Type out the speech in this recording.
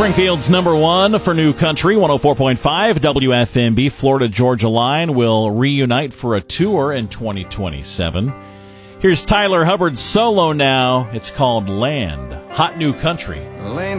Springfield's number one for New Country, 104.5 WFMB. Florida Georgia Line will reunite for a tour in 2027. Here's Tyler Hubbard's solo now. It's called Land, Hot New Country. Land